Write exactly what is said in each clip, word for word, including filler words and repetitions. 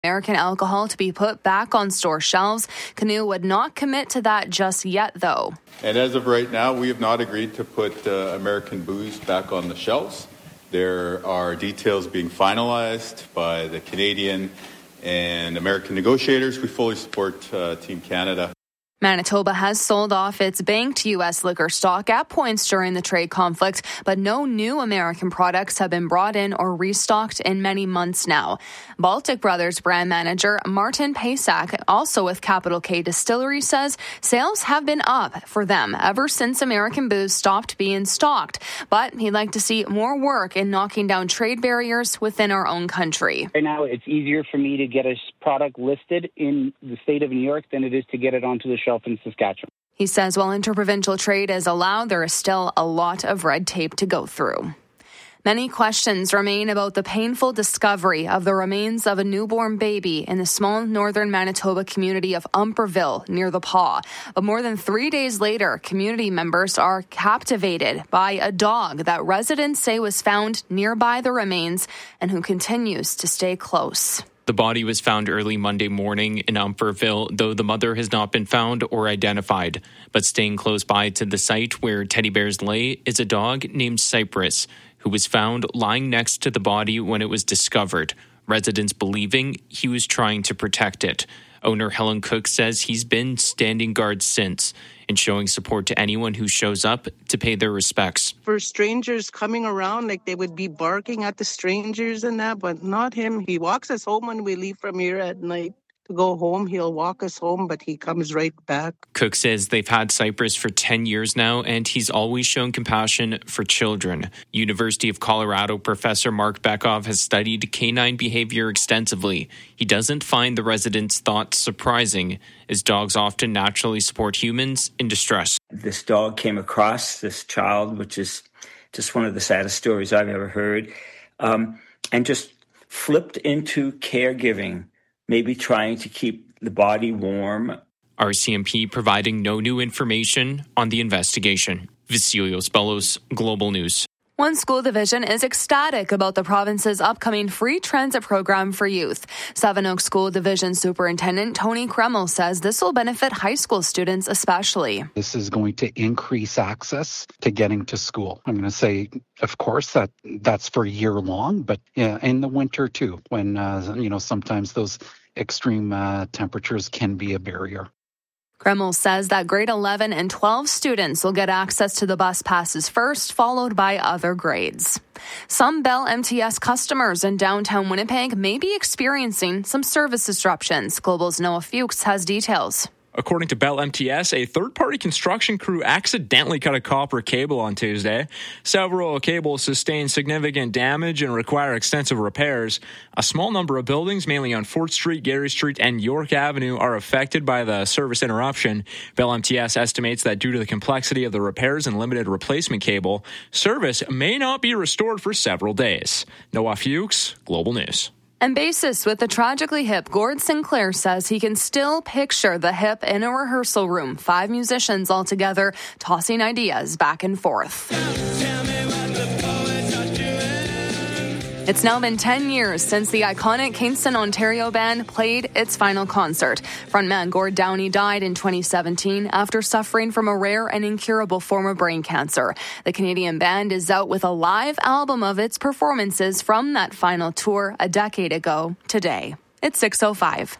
American alcohol to be put back on store shelves. Canoe would not commit to that just yet, though. And as of right now, we have not agreed to put uh, American booze back on the shelves. There are details being finalized by the Canadian and American negotiators. We fully support uh, Team Canada. Manitoba has sold off its banked U S liquor stock at points during the trade conflict, but no new American products have been brought in or restocked in many months now. Baltic Brothers brand manager Martin Paysak, also with Capital K Distillery, says sales have been up for them ever since American booze stopped being stocked. But he'd like to see more work in knocking down trade barriers within our own country. Right now, it's easier for me to get a product listed in the state of New York than it is to get it onto the shelf in Saskatchewan. He says while interprovincial trade is allowed, there is still a lot of red tape to go through. Many questions remain about the painful discovery of the remains of a newborn baby in the small northern Manitoba community of Umperville near the Paw. But more than three days later, community members are captivated by a dog that residents say was found nearby the remains and who continues to stay close. The body was found early Monday morning in Umperville, though the mother has not been found or identified. But staying close by to the site where teddy bears lay is a dog named Cypress, who was found lying next to the body when it was discovered, residents believing he was trying to protect it. Owner Helen Cook says he's been standing guard since and showing support to anyone who shows up to pay their respects. For strangers coming around, like they would be barking at the strangers and that, but not him. He walks us home when we leave from here at night. To go home, he'll walk us home, but he comes right back. Cook says they've had Cypress for ten years now, and he's always shown compassion for children. University of Colorado professor Mark Bekoff has studied canine behavior extensively. He doesn't find the residents' thoughts surprising, as dogs often naturally support humans in distress. This dog came across this child, which is just one of the saddest stories I've ever heard, um, and just flipped into caregiving, maybe trying to keep the body warm. R C M P providing no new information on the investigation. Vasilios Bellos, Global News. One school division is ecstatic about the province's upcoming free transit program for youth. Seven Oaks School Division Superintendent Tony Kreml says this will benefit high school students especially. This is going to increase access to getting to school. I'm going to say, of course, that that's for year long, but yeah, in the winter too, when uh, you know sometimes those extreme uh, temperatures can be a barrier. Kreml says that grade eleven and twelve students will get access to the bus passes first, followed by other grades. Some Bell M T S customers in downtown Winnipeg may be experiencing some service disruptions. Global's Noah Fuchs has details. According to Bell M T S, a third-party construction crew accidentally cut a copper cable on Tuesday. Several cables sustained significant damage and require extensive repairs. A small number of buildings, mainly on fourth Street, Gary Street, and York Avenue, are affected by the service interruption. Bell M T S estimates that due to the complexity of the repairs and limited replacement cable, service may not be restored for several days. Noah Fuchs, Global News. And bassist with the Tragically Hip, Gord Sinclair, says he can still picture the hip in a rehearsal room. Five musicians all together, tossing ideas back and forth. It's now been ten years since the iconic Kingston, Ontario band played its final concert. Frontman Gord Downey died in twenty seventeen after suffering from a rare and incurable form of brain cancer. The Canadian band is out with a live album of its performances from that final tour a decade ago today. It's six oh five.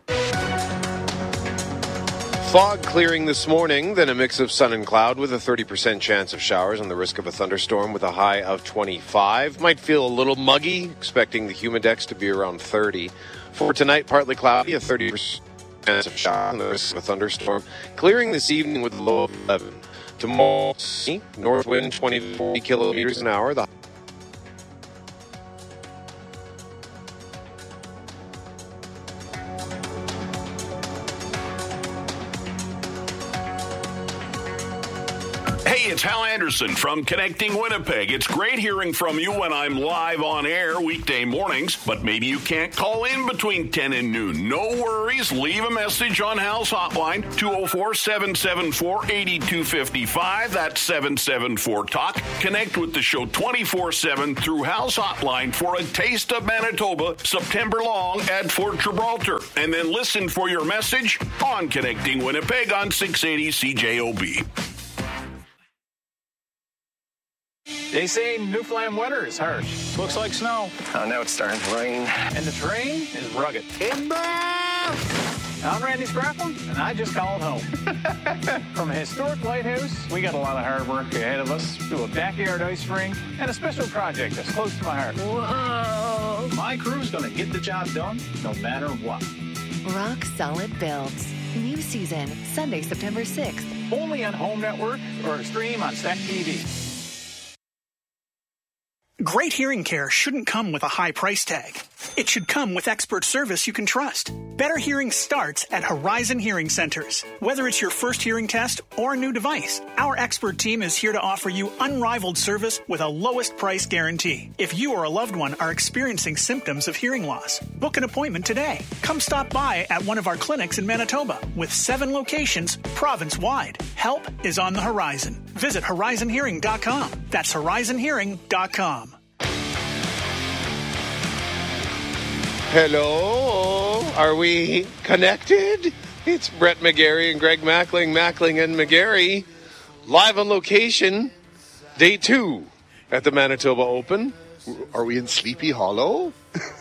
Fog clearing this morning, then a mix of sun and cloud with a thirty percent chance of showers and the risk of a thunderstorm with a high of twenty-five. Might feel a little muggy, expecting the humidex to be around thirty. For tonight, partly cloudy, a thirty percent chance of showers and the risk of a thunderstorm. Clearing this evening with a low of eleven. Tomorrow, north wind twenty to forty kilometers an hour. The Hey, Hey, it's Hal Anderson from Connecting Winnipeg. It's great hearing from you when I'm live on air weekday mornings, but maybe you can't call in between ten and noon. No worries. Leave a message on Hal's hotline, two oh four, seven seven four, eight two five five. That's seven seven four, talk. Connect with the show twenty-four seven through Hal's hotline for a taste of Manitoba September long at Fort Gibraltar. And then listen for your message on Connecting Winnipeg on six eighty C J O B. They say Newfoundland winter is harsh. Looks like snow. Oh, now it's starting to rain. And the terrain is rugged. I'm Randy Sprackle, and I just called home. From a historic lighthouse, we got a lot of hard work ahead of us, to a backyard ice rink, and a special project that's close to my heart. Whoa! My crew's gonna get the job done, no matter what. Rock Solid Builds. New season, Sunday, September sixth. Only on Home Network or stream on Stack T V. Great hearing care shouldn't come with a high price tag. It should come with expert service you can trust. Better hearing starts at Horizon Hearing Centers. Whether it's your first hearing test or a new device, our expert team is here to offer you unrivaled service with a lowest price guarantee. If you or a loved one are experiencing symptoms of hearing loss, book an appointment today. Come stop by at one of our clinics in Manitoba with seven locations province-wide. Help is on the horizon. Visit horizon hearing dot com. That's horizon hearing dot com. Hello, are we connected? It's Brett McGarry and Greg Mackling, Mackling and McGarry, live on location, day two at the Manitoba Open. Are we in Sleepy Hollow?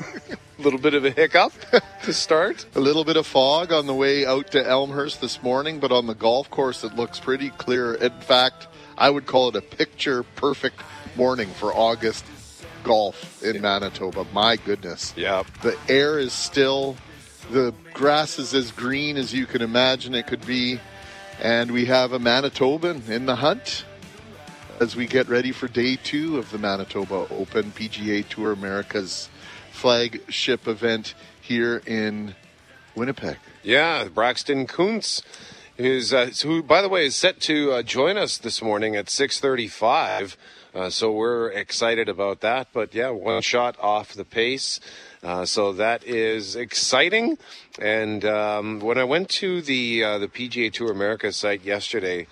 A little bit of a hiccup to start. A little bit of fog on the way out to Elmhurst this morning, but on the golf course it looks pretty clear. In fact, I would call it a picture-perfect morning for August golf in Manitoba. My goodness. Yeah. The air is still, the grass is as green as you can imagine it could be, and we have a Manitoban in the hunt as we get ready for day two of the Manitoba Open, P G A Tour America's flagship event here in Winnipeg. Yeah, Braxton Kuntz is, uh, who, by the way, is set to uh, join us this morning at six thirty-five. Uh, so we're excited about that. But, yeah, one shot off the pace. Uh, so that is exciting. And um, when I went to the uh, the P G A Tour America site yesterday,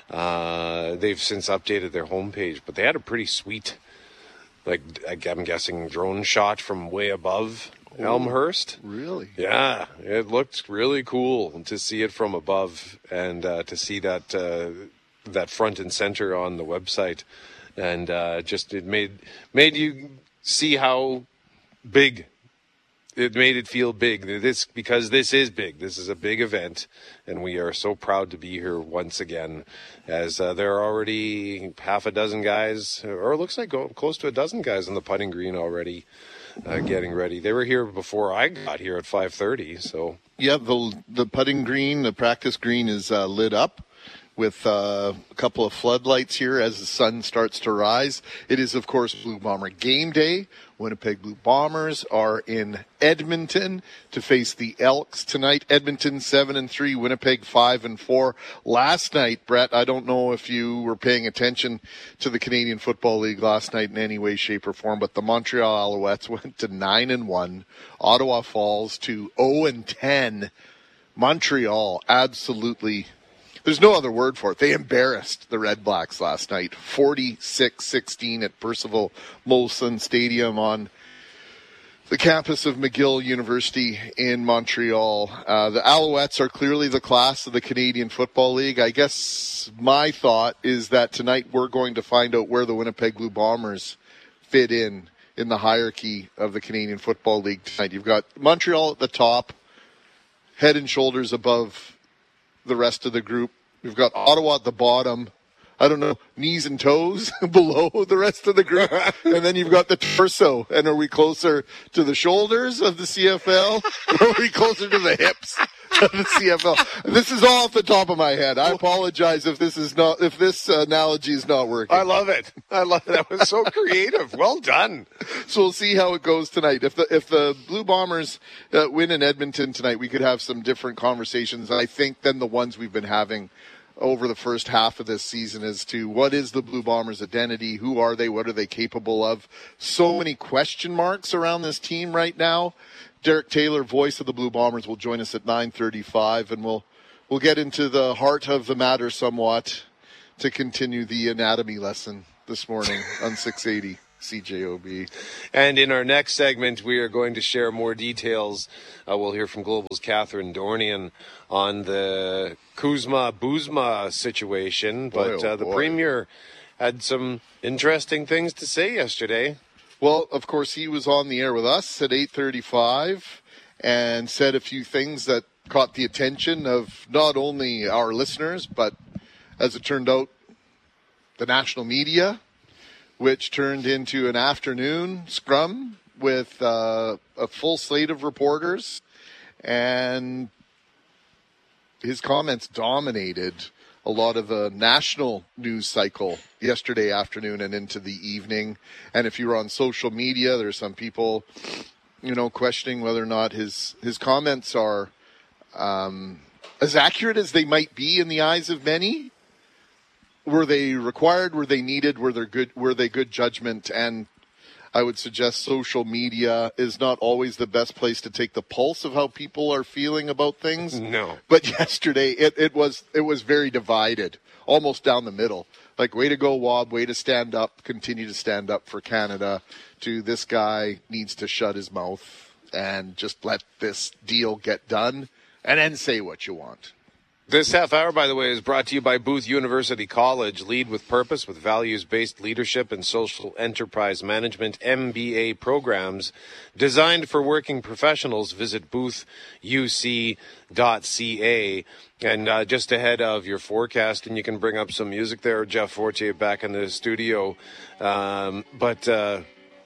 uh, they've since updated their homepage. But they had a pretty sweet, like, I'm guessing, drone shot from way above oh, Elmhurst. Really? Yeah. It looked really cool to see it from above and uh, to see that uh, that front and center on the website. And uh, just it made made you see how big it made it feel big. This because this is big. This is a big event, and we are so proud to be here once again. As uh, there are already half a dozen guys, or it looks like go, close to a dozen guys on the putting green already, uh, getting ready. They were here before I got here at five thirty. So yeah, the the putting green, the practice green is uh, lit up with uh, a couple of floodlights here as the sun starts to rise. It is, of course, Blue Bomber game day. Winnipeg Blue Bombers are in Edmonton to face the Elks tonight. Edmonton seven and three, Winnipeg five and four. Last night, Brett, I don't know if you were paying attention to the Canadian Football League last night in any way, shape, or form, but the Montreal Alouettes went to nine and one. Ottawa falls to zero and ten. Montreal absolutely, there's no other word for it. They embarrassed the Red Blacks last night, forty-six sixteen at Percival Molson Stadium on the campus of McGill University in Montreal. Uh, the Alouettes are clearly the class of the Canadian Football League. I guess my thought is that tonight we're going to find out where the Winnipeg Blue Bombers fit in in the hierarchy of the Canadian Football League tonight. You've got Montreal at the top, head and shoulders above the rest of the group. We've got Ottawa at the bottom. I don't know, knees and toes below the rest of the group. And then you've got the torso. And are we closer to the shoulders of the C F L? Or are we closer to the hips of the C F L? This is all off the top of my head. I apologize if this is not, if this analogy is not working. I love it. I love it. That was so creative. Well done. So we'll see how it goes tonight. If the if the Blue Bombers uh, win in Edmonton tonight, we could have some different conversations, I think, than the ones we've been having over the first half of this season as to what is the Blue Bombers' identity, who are they, what are they capable of. So many question marks around this team right now. Derek Taylor, voice of the Blue Bombers, will join us at nine thirty-five, and we'll we'll get into the heart of the matter somewhat to continue the anatomy lesson this morning on six eighty C J O B. And in our next segment, we are going to share more details. Uh, we'll hear from Global's Catherine Dornian on the Kuzma Buzma situation. But Boy, oh uh, the boy. Premier had some interesting things to say yesterday. Well, of course, he was on the air with us at eight thirty-five and said a few things that caught the attention of not only our listeners, but as it turned out, the national media, which turned into an afternoon scrum with uh, a full slate of reporters. And his comments dominated a lot of the national news cycle yesterday afternoon and into the evening. And if you were on social media, there's some people, you know, questioning whether or not his, his comments are um, as accurate as they might be in the eyes of many. Were they required? Were they needed? Were they good? Were they good judgment? And I would suggest social media is not always the best place to take the pulse of how people are feeling about things. No. But yesterday it, it was it was very divided, almost down the middle. Like, way to go, Wob, way to stand up, continue to stand up for Canada, to this guy needs to shut his mouth and just let this deal get done and then say what you want. This half hour, by the way, is brought to you by Booth University College. Lead with purpose with values-based leadership and social enterprise management M B A programs designed for working professionals. Visit booth u c dot c a. And uh, just ahead of your forecast, and you can bring up some music there. Jeff Fortier back in the studio. Um, but uh,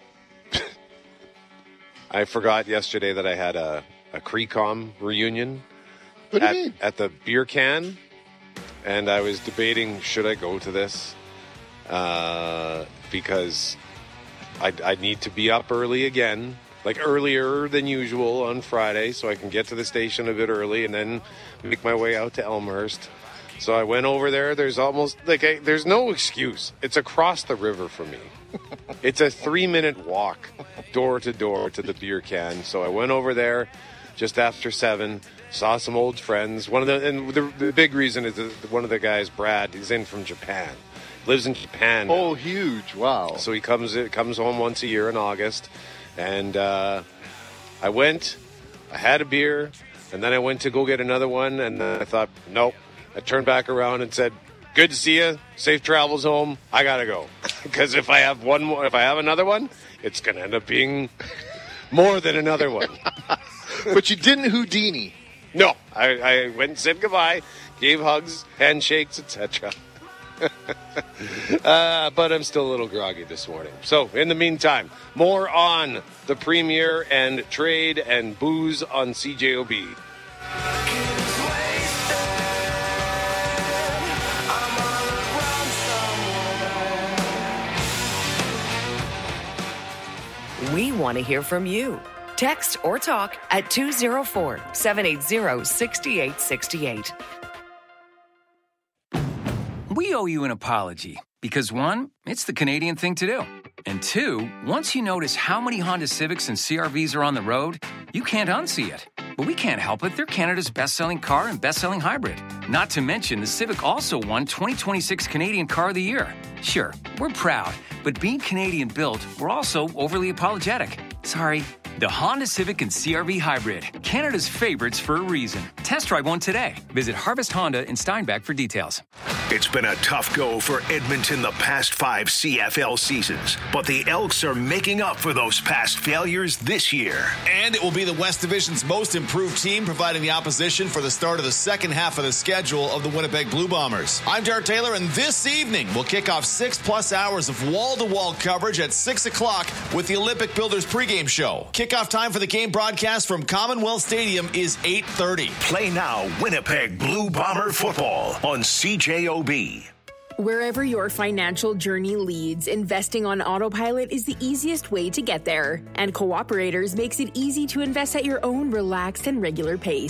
I forgot yesterday that I had a, a CreCom reunion. What do you at, mean? At the beer can, and I was debating, should I go to this? Uh, because I, I need to be up early again, like earlier than usual on Friday, so I can get to the station a bit early and then make my way out to Elmhurst. So I went over there. There's almost, like, I, there's no excuse. It's across the river for me. It's a three-minute walk, door to door, to the beer can. So I went over there just after seven. Saw some old friends. One of the and the, the big reason is that one of the guys, Brad, he's in from Japan, lives in Japan. Oh, now. Huge! Wow. So he comes comes home once a year in August, and uh, I went. I had a beer, and then I went to go get another one, and then I thought, nope. I turned back around and said, "Good to see you. Safe travels home. I gotta go, because if I have one more, if I have another one, it's gonna end up being more than another one." But you didn't Houdini. No, I, I went and said goodbye, gave hugs, handshakes, et cetera. uh, but I'm still a little groggy this morning. So, in the meantime, more on the Premier and trade and booze on C J O B. We want to hear from you. Text or talk at two oh four, seven eight zero, six eight six eight. We owe you an apology because, one, it's the Canadian thing to do. And two, once you notice how many Honda Civics and C R Vs are on the road, you can't unsee it. But we can't help it. They're Canada's best-selling car and best-selling hybrid. Not to mention, the Civic also won twenty twenty-six Canadian Car of the Year. Sure, we're proud, but being Canadian-built, we're also overly apologetic. Sorry. The Honda Civic and C R V Hybrid, Canada's favorites for a reason. Test drive one today. Visit Harvest Honda in Steinbach for details. It's been a tough go for Edmonton the past five C F L seasons, but the Elks are making up for those past failures this year. And it will be the West Division's most improved team, providing the opposition for the start of the second half of the schedule of the Winnipeg Blue Bombers. I'm Derek Taylor, and this evening we'll kick off six-plus hours of wall-to-wall coverage at six o'clock with the Olympic Builders pregame show. Kickoff time for the game broadcast from Commonwealth Stadium is eight thirty. Play now Winnipeg Blue Bomber football on C J O B. Wherever your financial journey leads, investing on autopilot is the easiest way to get there. And Cooperators makes it easy to invest at your own relaxed and regular pace.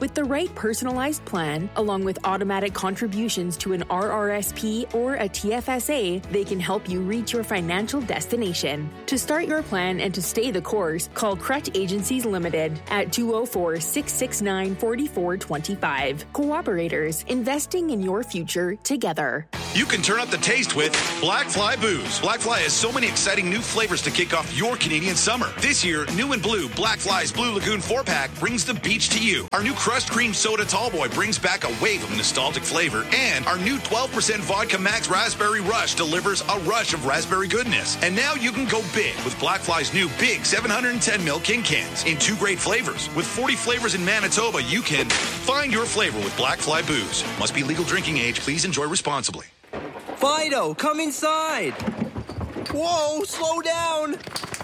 With the right personalized plan, along with automatic contributions to an R R S P or a T F S A, they can help you reach your financial destination. To start your plan and to stay the course, call Crutch Agencies Limited at two oh four, six six nine, four four two five. Cooperators, investing in your future together. You can turn up the taste with Black Fly Booze. Black Fly has so many exciting new flavors to kick off your Canadian summer. This year, new and blue, Black Fly's Blue Lagoon four-pack brings the beach to you. Our new Crushed Cream Soda Tallboy brings back a wave of nostalgic flavor. And our new twelve percent Vodka Max Raspberry Rush delivers a rush of raspberry goodness. And now you can go big with Black Fly's new big seven hundred ten milliliter King Cans in two great flavors. With forty flavors in Manitoba, you can find your flavor with Black Fly Booze. Must be legal drinking age. Please enjoy responsibly. Fido, come inside. Whoa, slow down.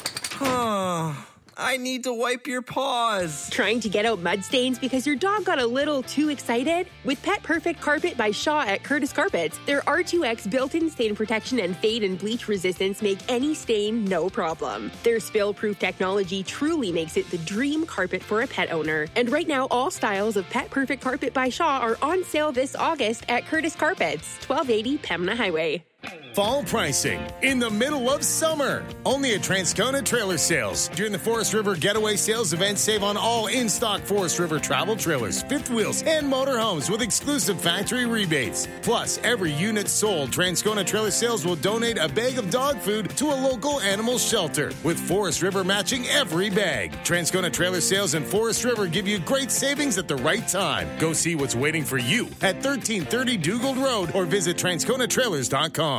I need to wipe your paws. Trying to get out mud stains because your dog got a little too excited? With Pet Perfect Carpet by Shaw at Curtis Carpets, their R two X built-in stain protection and fade and bleach resistance make any stain no problem. Their spill-proof technology truly makes it the dream carpet for a pet owner. And right now, all styles of Pet Perfect Carpet by Shaw are on sale this August at Curtis Carpets, twelve eighty Pembina Highway. Fall pricing in the middle of summer. Only at Transcona Trailer Sales. During the Forest River Getaway Sales event, save on all in-stock Forest River travel trailers, fifth wheels, and motorhomes with exclusive factory rebates. Plus, every unit sold, Transcona Trailer Sales will donate a bag of dog food to a local animal shelter, with Forest River matching every bag. Transcona Trailer Sales and Forest River give you great savings at the right time. Go see what's waiting for you at thirteen thirty Dugald Road or visit transcona trailers dot com.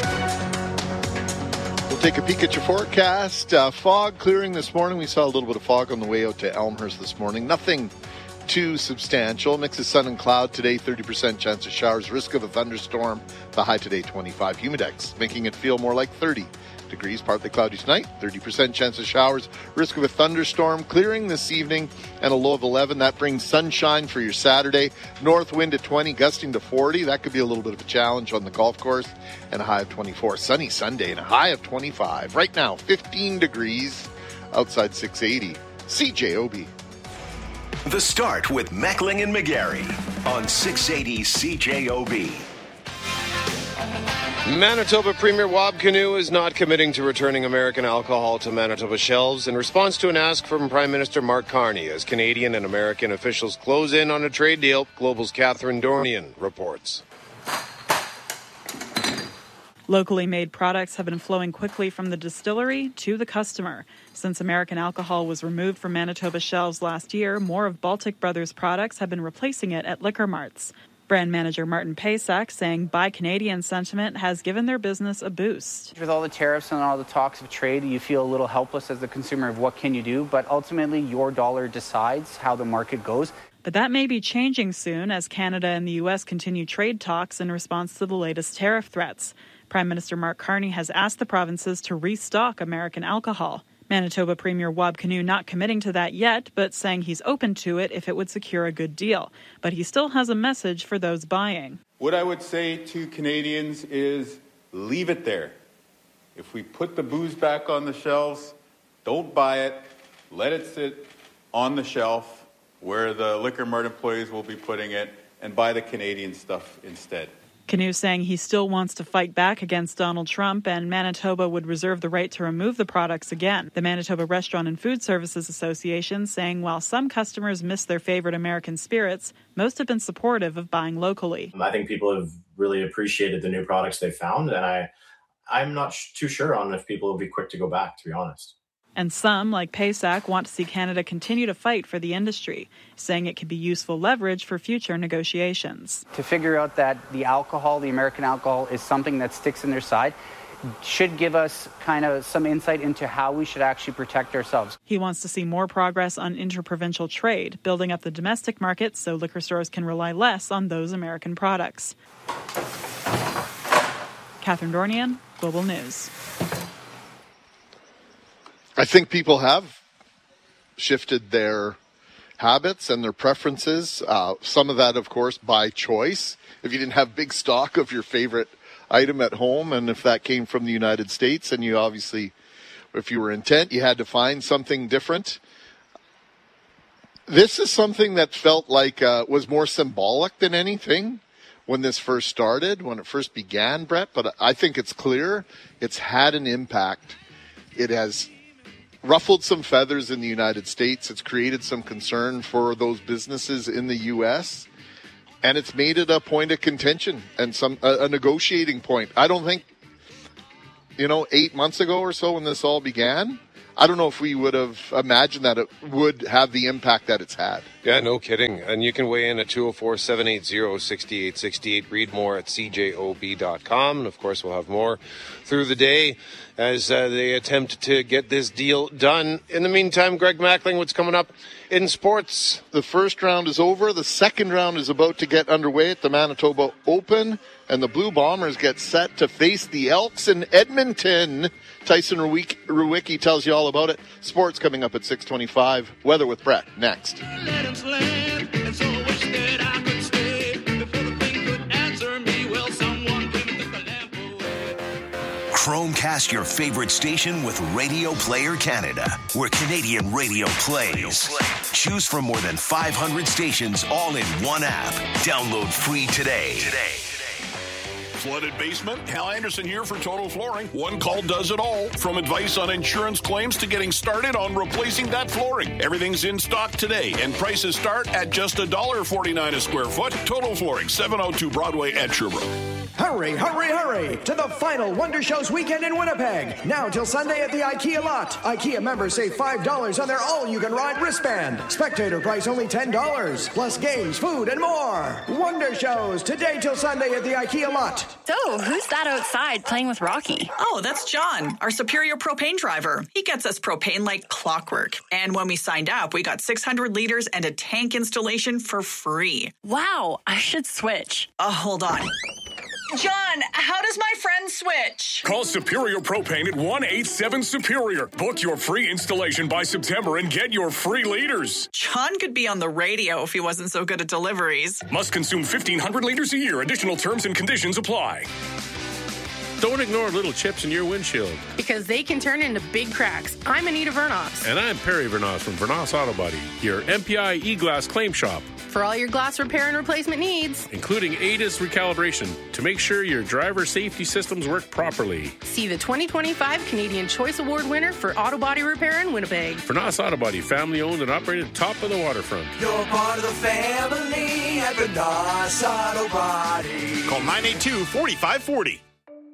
We'll take a peek at your forecast. Uh, fog clearing this morning. We saw a little bit of fog on the way out to Elmhurst this morning. Nothing too substantial. Mix of sun and cloud today, thirty percent chance of showers. Risk of a thunderstorm. The high today, twenty-five. Humidex, making it feel more like thirty degrees. Partly cloudy tonight, thirty percent chance of showers. Risk of a thunderstorm clearing this evening and a low of eleven. That brings sunshine for your Saturday. North wind at twenty, gusting to forty. That could be a little bit of a challenge on the golf course. And a high of twenty-four. Sunny Sunday and a high of twenty-five. Right now, fifteen degrees. Outside six eighty. C J O B. The Start with Meckling and McGarry on six eighty C J O B. Manitoba Premier Wab Kinew is not committing to returning American alcohol to Manitoba shelves in response to an ask from Prime Minister Mark Carney as Canadian and American officials close in on a trade deal. Global's Catherine Dornian reports. Locally made products have been flowing quickly from the distillery to the customer. Since American alcohol was removed from Manitoba shelves last year, more of Baltic Brothers products have been replacing it at liquor marts. Brand manager Martin Paysack saying Buy Canadian sentiment has given their business a boost. With all the tariffs and all the talks of trade, you feel a little helpless as a consumer of what can you do, but ultimately your dollar decides how the market goes. But that may be changing soon as Canada and the U S continue trade talks in response to the latest tariff threats. Prime Minister Mark Carney has asked the provinces to restock American alcohol. Manitoba Premier Wab Kinew not committing to that yet, but saying he's open to it if it would secure a good deal. But he still has a message for those buying. What I would say to Canadians is leave it there. If we put the booze back on the shelves, don't buy it. Let it sit on the shelf where the liquor mart employees will be putting it and buy the Canadian stuff instead. Kinew saying he still wants to fight back against Donald Trump and Manitoba would reserve the right to remove the products again. The Manitoba Restaurant and Food Services Association saying while some customers miss their favorite American spirits, most have been supportive of buying locally. I think people have really appreciated the new products they found, and I, I'm not sh- too sure on if people will be quick to go back, to be honest. And some, like Paysack, want to see Canada continue to fight for the industry, saying it could be useful leverage for future negotiations. To figure out that the alcohol, the American alcohol, is something that sticks in their side should give us kind of some insight into how we should actually protect ourselves. He wants to see more progress on interprovincial trade, building up the domestic market so liquor stores can rely less on those American products. Catherine Dornian, Global News. I think people have shifted their habits and their preferences. Uh, some of that, of course, by choice. If you didn't have big stock of your favorite item at home, and if that came from the United States, and you obviously, if you were intent, you had to find something different. This is something that felt like uh, was more symbolic than anything when this first started, when it first began, Brett. But I think it's clear it's had an impact. It has ruffled some feathers in the United States. It's created some concern for those businesses in the U S, and it's made it a point of contention and some a, a negotiating point. I don't think, you know, eight months ago or so when this all began, I don't know if we would have imagined that it would have the impact that it's had. Yeah, no kidding. And you can weigh in at two oh four, seven eight zero, six eight six eight. Read more at c j o b dot com. And, of course, we'll have more through the day as uh, they attempt to get this deal done. In the meantime, Greg Mackling, what's coming up in sports? The first round is over. The second round is about to get underway at the Manitoba Open. And the Blue Bombers get set to face the Elks in Edmonton. Tyson Ruwicki tells you all about it. Sports coming up at six twenty-five. Weather with Brett next. Chromecast your favorite station with Radio Player Canada, where Canadian radio plays. Choose from more than five hundred stations all in one app. Download free today. Today. Flooded basement? Hal Anderson here for Total Flooring. One call does it all. From advice on insurance claims to getting started on replacing that flooring. Everything's in stock today, and prices start at just one dollar forty-nine a square foot. Total Flooring, seven oh two Broadway at Sherbrooke. Hurry, hurry, hurry to the final Wonder Shows weekend in Winnipeg. Now till Sunday at the IKEA lot. IKEA members save five dollars on their all-you-can-ride wristband. Spectator price only ten dollars. Plus games, food, and more. Wonder Shows today till Sunday at the IKEA lot. So, who's that outside playing with Rocky? Oh, that's John, our Superior propane driver. He gets us propane like clockwork. And when we signed up, we got six hundred liters and a tank installation for free. Wow, I should switch. Uh, hold on. John, how does my friend switch? Call Superior Propane at one eight seven Superior. Book your free installation by September and get your free liters. John could be on the radio if he wasn't so good at deliveries. Must consume fifteen hundred liters a year. Additional terms and conditions apply. Don't ignore little chips in your windshield, because they can turn into big cracks. I'm Anita Vernos. And I'm Perry Vernos from Vernos Auto Body, your M P I e-glass claim shop. For all your glass repair and replacement needs, including A D I S recalibration, to make sure your driver safety systems work properly. See the twenty twenty-five Canadian Choice Award winner for auto body repair in Winnipeg. Vernos Auto Body, family owned and operated top of the waterfront. You're part of the family at Vernos Auto Body. Call nine eight two, four five four zero.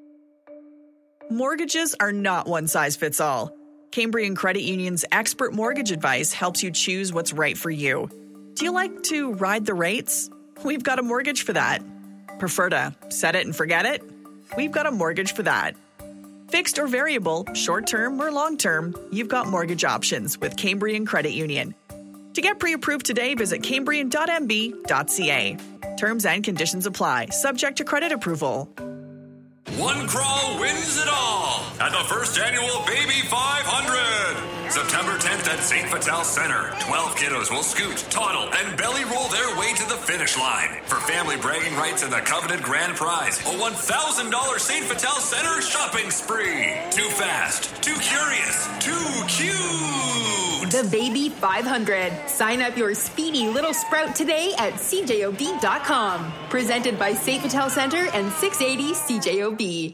Mortgages are not one size fits all. Cambrian Credit Union's expert mortgage advice helps you choose what's right for you. Do you like to ride the rates? We've got a mortgage for that. Prefer to set it and forget it? We've got a mortgage for that. Fixed or variable, short-term or long-term, you've got mortgage options with Cambrian Credit Union. To get pre-approved today, visit cambrian dot m b dot c a. Terms and conditions apply, subject to credit approval. One crawl wins it all at the first annual Baby five hundred. September tenth at Saint Vital Center. twelve kiddos will scoot, toddle, and belly roll their way to the finish line. For family bragging rights and the coveted grand prize, a one thousand dollars Saint Vital Center shopping spree. Too fast, too curious, too cute. The Baby five hundred. Sign up your speedy little sprout today at c j o b dot com. Presented by Saint Vital Center and six eighty C J O B.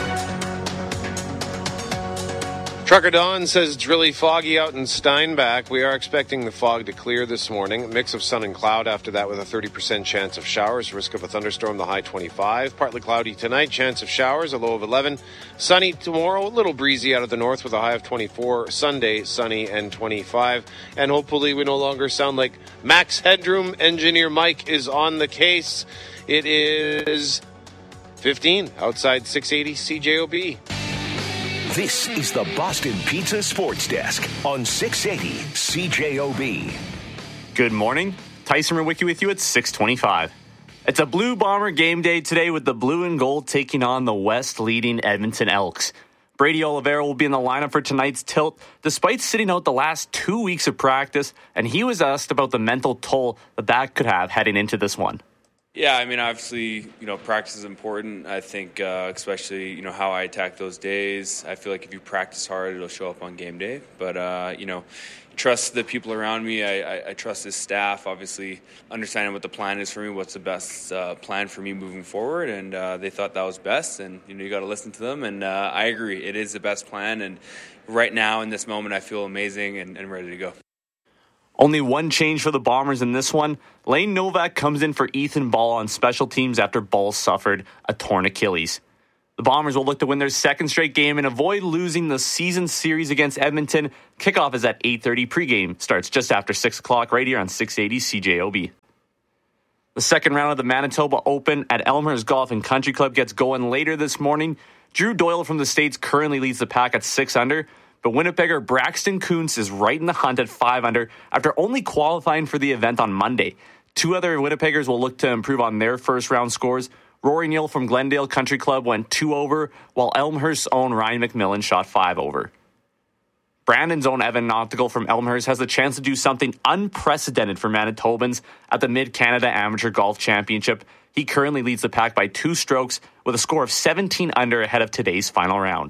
Trucker Don says it's really foggy out in Steinbach. We are expecting the fog to clear this morning. A mix of sun and cloud after that with a thirty percent chance of showers. Risk of a thunderstorm, the high twenty-five. Partly cloudy tonight, chance of showers, a low of eleven. Sunny tomorrow, a little breezy out of the north with a high of twenty-four. Sunday, sunny and twenty-five. And hopefully we no longer sound like Max Headroom. Engineer Mike is on the case. It is fifteen outside six eighty C J O B. This is the Boston Pizza Sports Desk on six eighty C J O B. Good morning. Tyson Ruwicki with you at six twenty-five. It's a Blue Bomber game day today with the blue and gold taking on the West-leading Edmonton Elks. Brady Oliveira will be in the lineup for tonight's tilt, despite sitting out the last two weeks of practice, and he was asked about the mental toll that that could have heading into this one. Yeah, I mean, obviously, you know, practice is important. I think, uh, especially, you know, how I attack those days. I feel like if you practice hard, it'll show up on game day. But, uh, you know, trust the people around me. I, I, I trust this staff, obviously, understanding what the plan is for me, what's the best uh, plan for me moving forward. And uh, they thought that was best. And, you know, you got to listen to them. And uh, I agree. It is the best plan. And right now, in this moment, I feel amazing and, and ready to go. Only one change for the Bombers in this one. Lane Novak comes in for Ethan Ball on special teams after Ball suffered a torn Achilles. The Bombers will look to win their second straight game and avoid losing the season series against Edmonton. Kickoff is at eight thirty. Pregame starts just after six o'clock right here on six eighty C J O B. The second round of the Manitoba Open at Elmhurst Golf and Country Club gets going later this morning. Drew Doyle from the States currently leads the pack at six under. But Winnipegger Braxton Kuntz is right in the hunt at five under after only qualifying for the event on Monday. Two other Winnipeggers will look to improve on their first round scores. Rory Neal from Glendale Country Club went two over, while Elmhurst's own Ryan McMillan shot five over. Brandon's own Evan Noctigal from Elmhurst has the chance to do something unprecedented for Manitobans at the Mid-Canada Amateur Golf Championship. He currently leads the pack by two strokes with a score of seventeen under ahead of today's final round.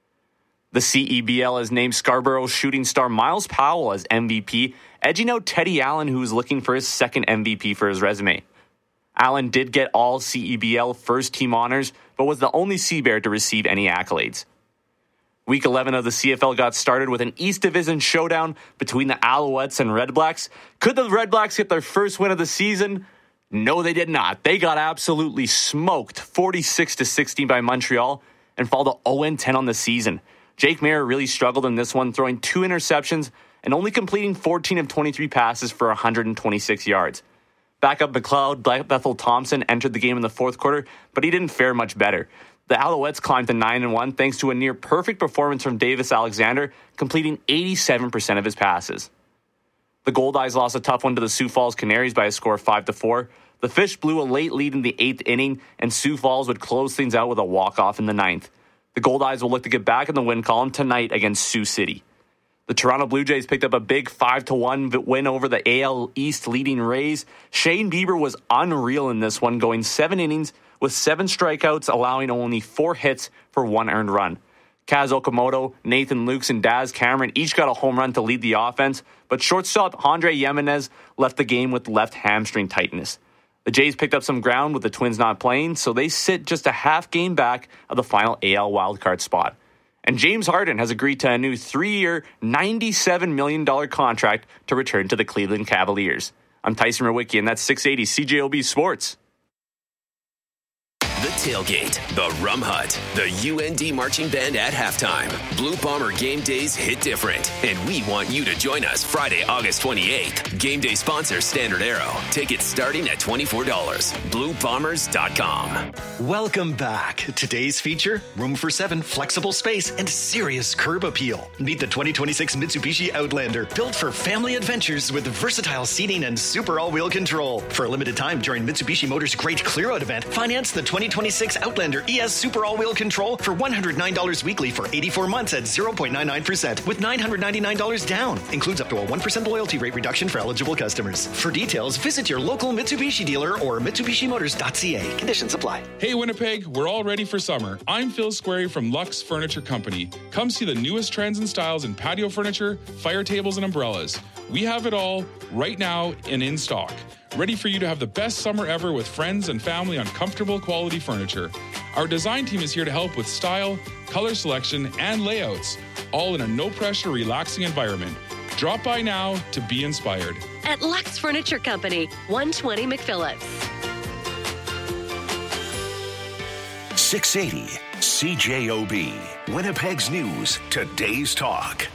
The C E B L has named Scarborough shooting star Miles Powell as M V P, edging out Teddy Allen, who is looking for his second M V P for his resume. Allen did get all C E B L first-team honors, but was the only Sea-Bear to receive any accolades. Week eleven of the C F L got started with an East Division showdown between the Alouettes and Red Blacks. Could the Red Blacks get their first win of the season? No, they did not. They got absolutely smoked, forty-six to sixteen by Montreal, and fall to oh and ten on the season. Jake Maier really struggled in this one, throwing two interceptions and only completing fourteen of twenty-three passes for one hundred twenty-six yards. Backup McLeod Bethel Thompson entered the game in the fourth quarter, but he didn't fare much better. The Alouettes climbed to nine and one thanks to a near-perfect performance from Davis Alexander, completing eighty-seven percent of his passes. The Goldeyes lost a tough one to the Sioux Falls Canaries by a score of five to four. The Fish blew a late lead in the eighth inning, and Sioux Falls would close things out with a walk-off in the ninth. The Goldeyes will look to get back in the win column tonight against Sioux City. The Toronto Blue Jays picked up a big five to one win over the A L East leading Rays. Shane Bieber was unreal in this one, going seven innings with seven strikeouts, allowing only four hits for one earned run. Kaz Okamoto, Nathan Lukes, and Daz Cameron each got a home run to lead the offense, but shortstop Andre Jimenez left the game with left hamstring tightness. The Jays picked up some ground with the Twins not playing, so they sit just a half game back of the final A L wildcard spot. And James Harden has agreed to a new three-year, ninety-seven million dollars contract to return to the Cleveland Cavaliers. I'm Tyson Rowicki, and that's six eighty C J O B Sports. The Tailgate, the Rum Hut, the U N D Marching Band at halftime. Blue Bomber game days hit different, and we want you to join us Friday, August twenty-eighth. Game day sponsor Standard Arrow. Tickets starting at twenty-four dollars. blue bombers dot com. Welcome back. Today's feature, room for seven, flexible space, and serious curb appeal. Meet the twenty twenty-six Mitsubishi Outlander, built for family adventures with versatile seating and super all-wheel control. For a limited time during Mitsubishi Motors' Great Clear-Out event, finance the twenty twenty-six Outlander E S Super All-Wheel Control for one hundred nine dollars weekly for eighty-four months at zero point nine nine percent with nine hundred ninety-nine dollars down. Includes up to a one percent loyalty rate reduction for eligible customers. For details, visit your local Mitsubishi dealer or Mitsubishi Motors dot C A. Conditions apply. Hey Winnipeg, we're all ready for summer. I'm Phil Squarey from Lux Furniture Company. Come see the newest trends and styles in patio furniture, fire tables, and umbrellas. We have it all right now and in stock. Ready for you to have the best summer ever with friends and family on comfortable quality furniture. Our design team is here to help with style, color selection, and layouts, all in a no-pressure, relaxing environment. Drop by now to be inspired. At Lux Furniture Company, one twenty McPhillips. six eighty C J O B, Winnipeg's News, today's talk.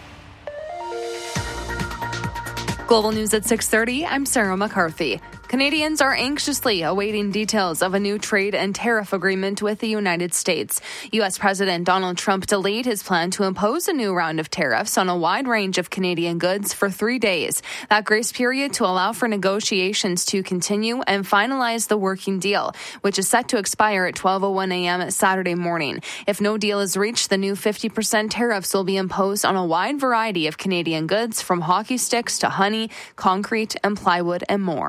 Global News at six thirty, I'm Sarah McCarthy. Canadians are anxiously awaiting details of a new trade and tariff agreement with the United States. U S. President Donald Trump delayed his plan to impose a new round of tariffs on a wide range of Canadian goods for three days. That grace period to allow for negotiations to continue and finalize the working deal, which is set to expire at twelve oh one a.m. Saturday morning. If no deal is reached, the new fifty percent tariffs will be imposed on a wide variety of Canadian goods, from hockey sticks to honey, concrete, and plywood, and more.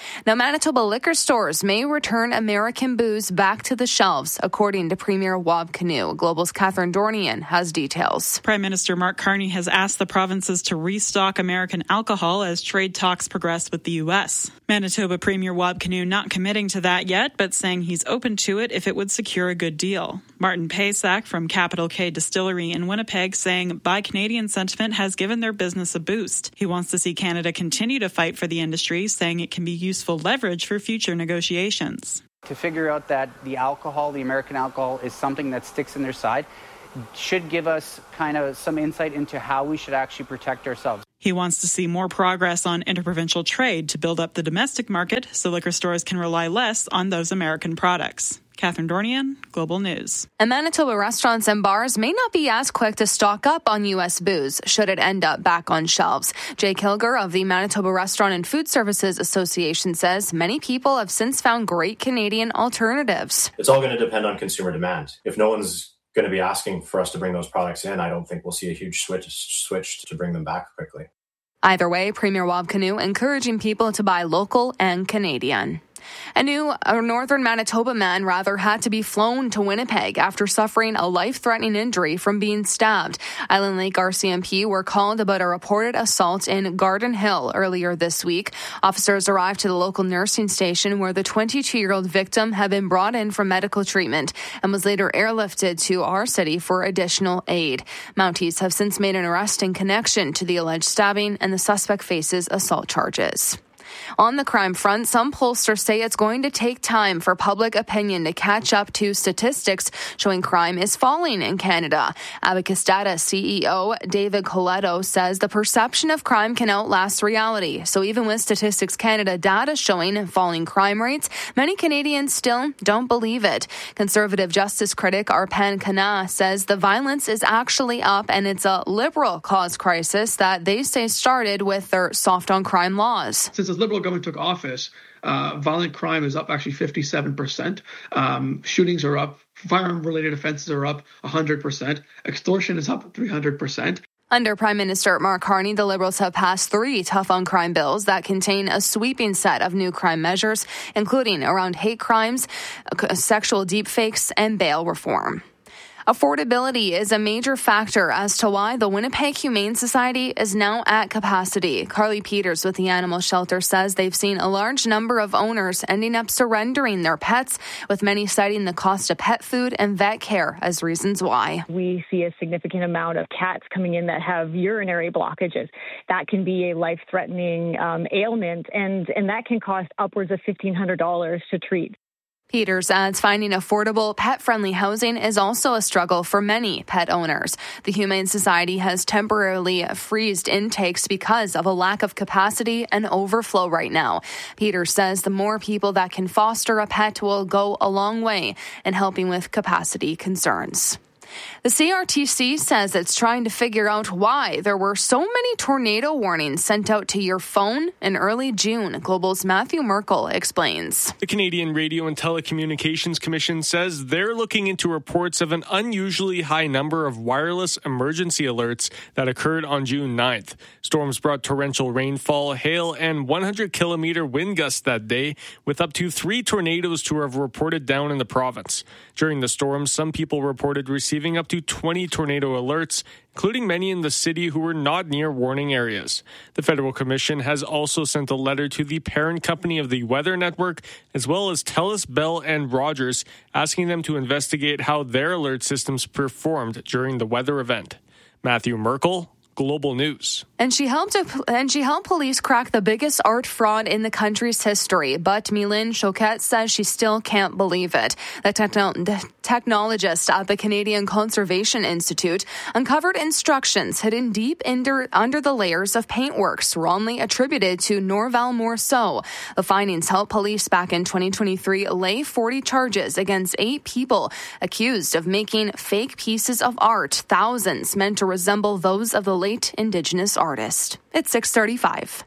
Now, Manitoba liquor stores may return American booze back to the shelves, according to Premier Wab Kinew. Global's Catherine Dornian has details. Prime Minister Mark Carney has asked the provinces to restock American alcohol as trade talks progress with the U S. Manitoba Premier Wab Kinew not committing to that yet, but saying he's open to it if it would secure a good deal. Martin Paysack from Capital K Distillery in Winnipeg saying Buy Canadian sentiment has given their business a boost. He wants to see Canada continue to fight for the industry, saying it can be useful leverage for future negotiations. To figure out that the alcohol, the American alcohol, is something that sticks in their side should give us kind of some insight into how we should actually protect ourselves. He wants to see more progress on interprovincial trade to build up the domestic market so liquor stores can rely less on those American products. Catherine Dornian, Global News. And Manitoba restaurants and bars may not be as quick to stock up on U S booze should it end up back on shelves. Jay Kilger of the Manitoba Restaurant and Food Services Association says many people have since found great Canadian alternatives. It's all going to depend on consumer demand. If no one's going to be asking for us to bring those products in, I don't think we'll see a huge switch switch to bring them back quickly. Either way, Premier Wab Kinew encouraging people to buy local and Canadian. A new a northern Manitoba man rather had to be flown to Winnipeg after suffering a life-threatening injury from being stabbed. Island Lake R C M P were called about a reported assault in Garden Hill earlier this week. Officers arrived to the local nursing station where the twenty-two-year-old victim had been brought in for medical treatment and was later airlifted to our city for additional aid. Mounties have since made an arrest in connection to the alleged stabbing, and the suspect faces assault charges. On the crime front, some pollsters say it's going to take time for public opinion to catch up to statistics showing crime is falling in Canada. Abacus Data C E O David Coletto says the perception of crime can outlast reality. So even with Statistics Canada data showing falling crime rates, many Canadians still don't believe it. Conservative justice critic Arpan Khanna says the violence is actually up and it's a liberal cause crisis that they say started with their soft on crime laws. Since the Liberal government took office, uh, violent crime is up actually fifty-seven percent. Um, shootings are up. Firearm-related offenses are up one hundred percent. Extortion is up three hundred percent. Under Prime Minister Mark Carney, the Liberals have passed three tough-on-crime bills that contain a sweeping set of new crime measures, including around hate crimes, sexual deepfakes, and bail reform. Affordability is a major factor as to why the Winnipeg Humane Society is now at capacity. Carly Peters with the animal shelter says they've seen a large number of owners ending up surrendering their pets, with many citing the cost of pet food and vet care as reasons why. We see a significant amount of cats coming in that have urinary blockages. That can be a life-threatening um, ailment, and, and that can cost upwards of fifteen hundred dollars to treat. Peters adds finding affordable, pet-friendly housing is also a struggle for many pet owners. The Humane Society has temporarily freezed intakes because of a lack of capacity and overflow right now. Peters says the more people that can foster a pet will go a long way in helping with capacity concerns. The C R T C says it's trying to figure out why there were so many tornado warnings sent out to your phone in early June. Global's Matthew Merkel explains. The Canadian Radio and Telecommunications Commission says they're looking into reports of an unusually high number of wireless emergency alerts that occurred on June ninth. Storms brought torrential rainfall, hail, and one hundred kilometer wind gusts that day, with up to three tornadoes to have reported down in the province. During the storms, some people reported receiving up to twenty tornado alerts, including many in the city who were not near warning areas. The Federal Commission has also sent a letter to the parent company of the Weather Network, as well as TELUS, Bell, and Rogers, asking them to investigate how their alert systems performed during the weather event. Matthew Merkel, Global News. And she helped and she helped police crack the biggest art fraud in the country's history. But Mylène Choquette says she still can't believe it. The, techno- the technologist at the Canadian Conservation Institute uncovered instructions hidden deep under, under the layers of paintworks wrongly attributed to Norval Morceau. The findings helped police back in twenty twenty-three lay forty charges against eight people accused of making fake pieces of art, thousands meant to resemble those of the late Indigenous artist. It's six thirty-five.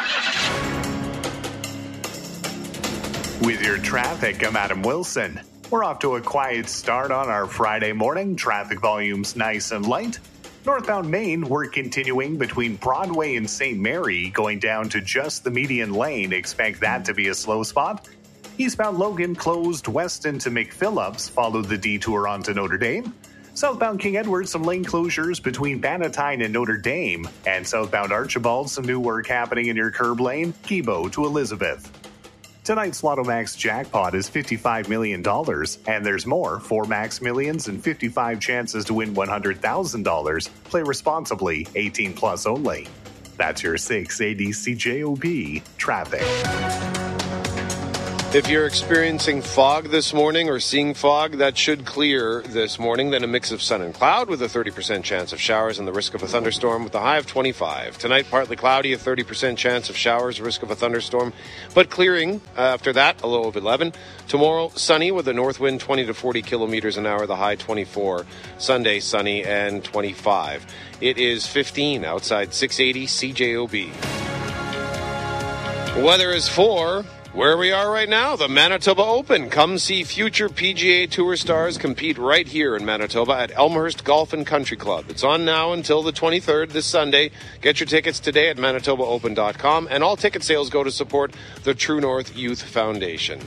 With your traffic, I'm Adam Wilson. We're off to a quiet start on our Friday morning. Traffic volumes nice and light. Northbound Maine, we're continuing between Broadway and Saint Mary, going down to just the median lane. Expect that to be a slow spot. Eastbound Logan closed west into McPhillips, followed the detour onto Notre Dame. Southbound King Edward, some lane closures between Bannatyne and Notre Dame. And southbound Archibald, some new work happening in your curb lane, Kibo to Elizabeth. Tonight's Lotto Max jackpot is fifty-five million dollars, and there's more, four Max Millions and fifty-five chances to win one hundred thousand dollars. Play responsibly, eighteen plus only. That's your six eighty C J O B traffic. If you're experiencing fog this morning or seeing fog, that should clear this morning. Then a mix of sun and cloud with a thirty percent chance of showers and the risk of a thunderstorm with a high of twenty-five. Tonight, partly cloudy, a thirty percent chance of showers, risk of a thunderstorm, but clearing after that, a low of eleven. Tomorrow, sunny with a north wind twenty to forty kilometers an hour, the high twenty-four. Sunday, sunny and twenty-five. It is fifteen outside six eighty C J O B. Weather is for where we are right now, the Manitoba Open. Come see future P G A Tour stars compete right here in Manitoba at Elmhurst Golf and Country Club. It's on now until the twenty-third this Sunday. Get your tickets today at manitoba open dot com, and all ticket sales go to support the True North Youth Foundation.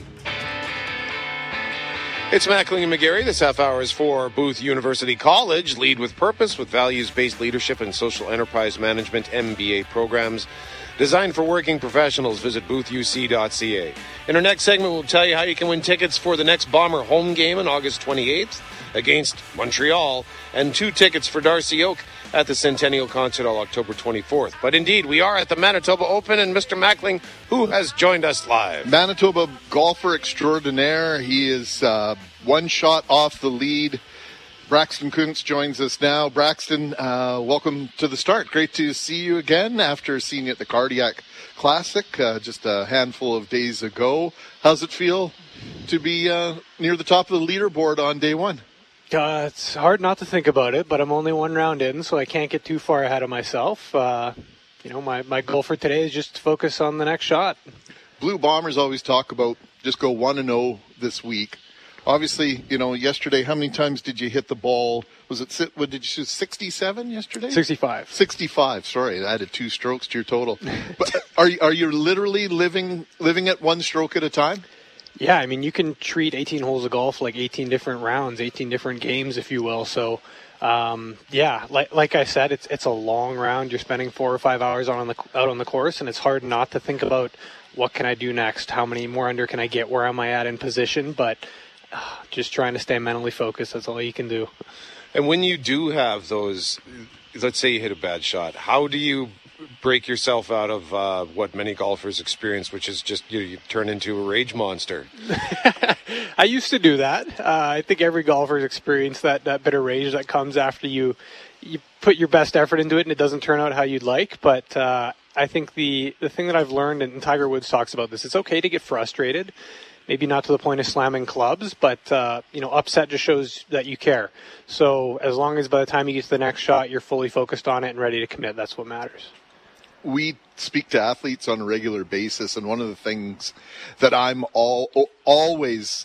It's Mackling and McGarry. This half hour is for Booth University College. Lead with purpose with values-based leadership and social enterprise management M B A programs designed for working professionals. Visit booth u c dot c a. In our next segment, we'll tell you how you can win tickets for the next Bomber home game on August twenty-eighth against Montreal, and two tickets for Darcy Oak at the Centennial Concert on October twenty-fourth. But indeed, we are at the Manitoba Open, and Mister Mackling, who has joined us live. Manitoba golfer extraordinaire. He is uh, one shot off the lead. Braxton Kuntz joins us now. Braxton, uh, welcome to the start. Great to see you again after seeing you at the Cardiac Classic uh, just a handful of days ago. How's it feel to be uh, near the top of the leaderboard on day one? Uh, it's hard not to think about it, but I'm only one round in, so I can't get too far ahead of myself. Uh, you know, my, my goal for today is just to focus on the next shot. Blue Bombers always talk about just go one and oh this week. Obviously, you know, yesterday, how many times did you hit the ball? Was it, what did you shoot, sixty-seven yesterday? sixty-five. sixty-five, sorry. I added two strokes to your total. But are you, are you literally living living at one stroke at a time? Yeah, I mean, you can treat eighteen holes of golf like eighteen different rounds, eighteen different games, if you will. So, um, yeah, like like I said, it's it's a long round. You're spending four or five hours on the out on the course, and it's hard not to think about what can I do next? How many more under can I get? Where am I at in position? But uh, just trying to stay mentally focused. That's all you can do. And when you do have those, let's say you hit a bad shot, how do you break yourself out of uh, what many golfers experience, which is just you, know, you turn into a rage monster? I used to do that. Uh, I think every golfer's experienced that, that bit of rage that comes after you you put your best effort into it and it doesn't turn out how you'd like. But uh, I think the, the thing that I've learned, and Tiger Woods talks about this, it's okay to get frustrated. Maybe not to the point of slamming clubs, but, uh, you know, upset just shows that you care. So as long as by the time you get to the next shot, you're fully focused on it and ready to commit, that's what matters. We speak to athletes on a regular basis, and one of the things that I'm all always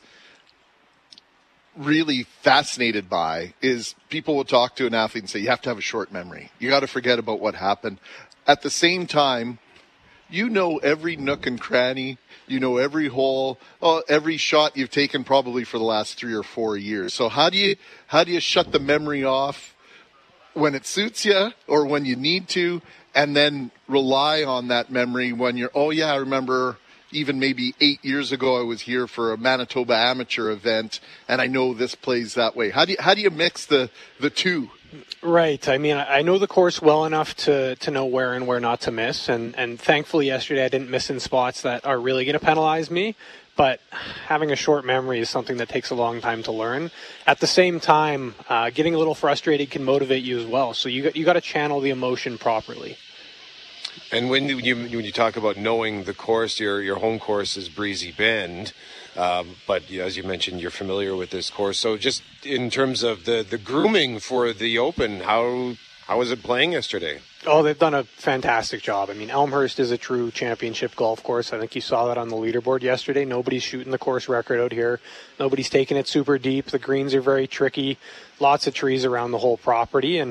really fascinated by is people will talk to an athlete and say, you have to have a short memory. You got to forget about what happened. At the same time, you know every nook and cranny. You know every hole, oh, every shot you've taken probably for the last three or four years. So how do you how do you shut the memory off when it suits you or when you need to, and then rely on that memory when you're, oh yeah, I remember even maybe eight years ago I was here for a Manitoba amateur event, and I know this plays that way. How do you, how do you mix the the two? Right. I mean, I know the course well enough to, to know where and where not to miss. And, and thankfully yesterday I didn't miss in spots that are really going to penalize me. But having a short memory is something that takes a long time to learn. At the same time, uh, getting a little frustrated can motivate you as well. So you got, you got to channel the emotion properly. And when you when you talk about knowing the course, your your home course is Breezy Bend. Um, but as you mentioned, you're familiar with this course. So just in terms of the, the grooming for the Open, how how was it playing yesterday? Oh, they've done a fantastic job. I mean, Elmhurst is a true championship golf course. I think you saw that on the leaderboard yesterday. Nobody's shooting the course record out here. Nobody's taking it super deep. The greens are very tricky. Lots of trees around the whole property. And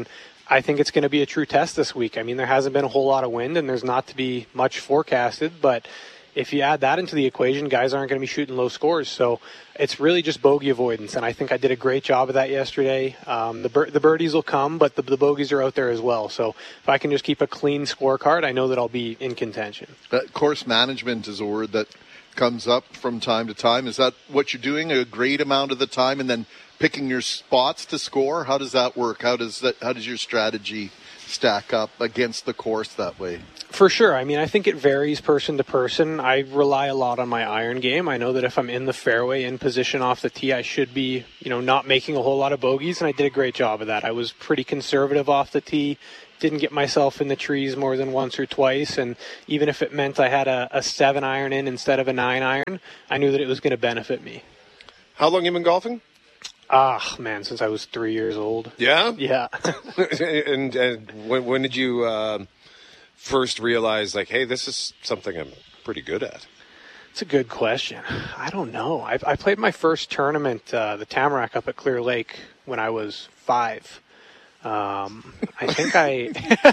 I think it's going to be a true test this week. I mean, there hasn't been a whole lot of wind, and there's not to be much forecasted, but if you add that into the equation, guys aren't going to be shooting low scores. So it's really just bogey avoidance, and I think I did a great job of that yesterday. Um, the bir- the birdies will come, but the, the bogeys are out there as well. So if I can just keep a clean scorecard, I know that I'll be in contention. That course management is a word that comes up from time to time. Is that what you're doing a great amount of the time, and then picking your spots to score? How does that work? How does that? How does your strategy stack up against the course that way? For sure. I mean, I think it varies person to person. I rely a lot on my iron game. I know that if I'm in the fairway, in position off the tee, I should be, you know, not making a whole lot of bogeys, and I did a great job of that. I was pretty conservative off the tee, didn't get myself in the trees more than once or twice, and even if it meant I had a, a seven iron in instead of a nine iron, I knew that it was going to benefit me. How long have you been golfing? Ah, man, since I was three years old. Yeah? Yeah. and and when, when did you uh, first realize, like, hey, this is something I'm pretty good at? It's a good question. I don't know. I, I played my first tournament, uh, the Tamarack up at Clear Lake, when I was five. Um, I think I,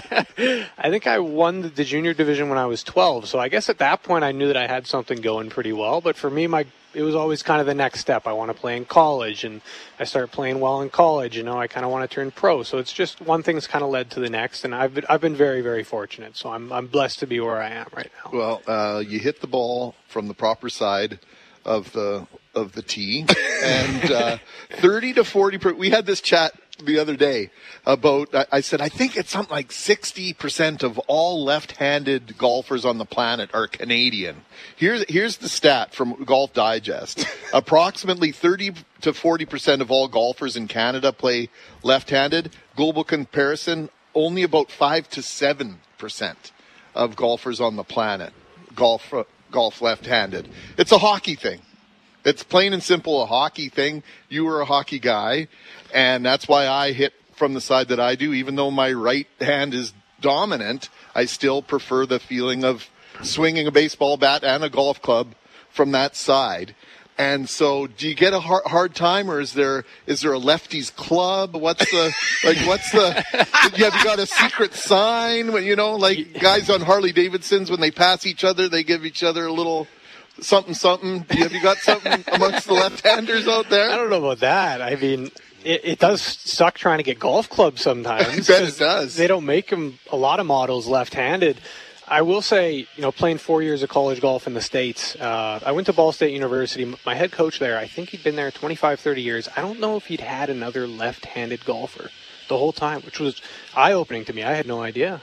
I think I won the, the junior division when I was twelve. So I guess at that point I knew that I had something going pretty well. But for me, my it was always kind of the next step. I want to play in college, and I started playing well in college. You know, I kind of want to turn pro. So it's just one thing's kind of led to the next, and I've been, I've been very, very fortunate. So I'm I'm blessed to be where I am right now. Well, uh, you hit the ball from the proper side of the of the tee, and uh, thirty to forty. Per, we had this chat the other day about, I said, I think it's something like sixty percent of all left-handed golfers on the planet are Canadian. Here's, here's the stat from Golf Digest. Approximately thirty to forty percent of all golfers in Canada play left-handed. Global comparison, only about five to seven percent of golfers on the planet golf, uh, golf left-handed. It's a hockey thing. It's plain and simple a hockey thing. You were a hockey guy, and that's why I hit from the side that I do. Even though my right hand is dominant, I still prefer the feeling of swinging a baseball bat and a golf club from that side. And so, do you get a hard, hard time, or is there is there a lefties club? What's the like? What's the? Have you got a secret sign? When you know, like guys on Harley Davidsons, when they pass each other, they give each other a little something, something. Have you got something amongst the left-handers out there? I don't know about that. I mean, it, it does suck trying to get golf clubs sometimes. I bet it does. They don't make them, a lot of models left-handed. I will say, you know, playing four years of college golf in the States, uh, I went to Ball State University. My head coach there, I think he'd been there twenty-five, thirty years. I don't know if he'd had another left-handed golfer the whole time, which was eye-opening to me. I had no idea.